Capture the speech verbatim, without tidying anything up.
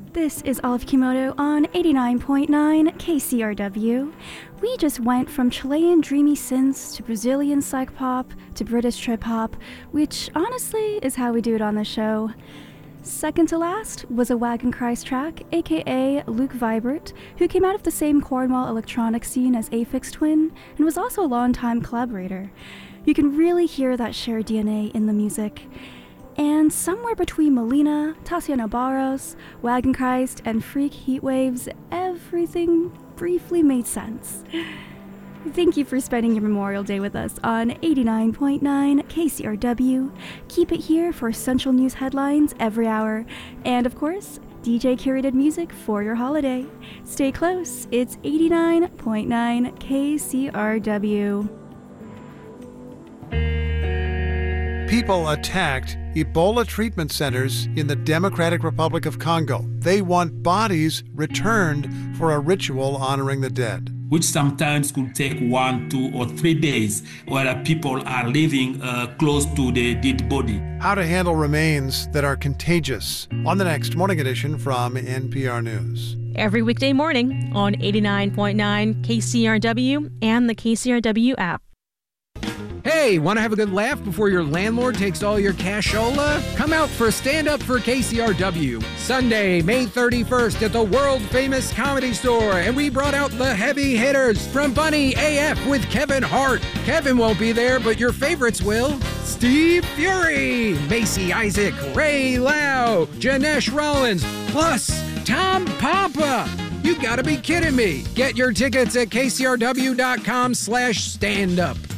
This is Olive Kimoto on eighty-nine point nine K C R W. We just went from Chilean dreamy synths to Brazilian psych pop to British trip hop, which honestly is how we do it on the show. Second to last was a Wagon Christ track, aka Luke Vibert, who came out of the same Cornwall electronic scene as Aphex Twin and was also a longtime collaborator. You can really hear that shared D N A in the music. And somewhere between Molina, Tatiana Barros, Wagon Christ, and Freak Heatwaves, everything briefly made sense. Thank you for spending your Memorial Day with us on eighty-nine point nine K C R W. Keep it here for essential news headlines every hour. And of course, D J curated music for your holiday. Stay close, it's eighty-nine point nine K C R W. People attacked Ebola treatment centers in the Democratic Republic of Congo. They want bodies returned for a ritual honoring the dead, which sometimes could take one, two, or three days, where people are living uh, close to the dead body. How to handle remains that are contagious on the next Morning Edition from N P R News. Every weekday morning on eighty-nine point nine K C R W and the K C R W app. Hey, want to have a good laugh before your landlord takes all your cashola? Come out for Stand Up for K C R W. Sunday, May thirty-first at the world-famous Comedy Store. And we brought out the heavy hitters from Bunny A F with Kevin Hart. Kevin won't be there, but your favorites will. Steve Fury, Macy Isaac, Ray Lau, Janesh Rollins, plus Tom Papa. You gotta be kidding me. Get your tickets at kcrw.com slash stand up.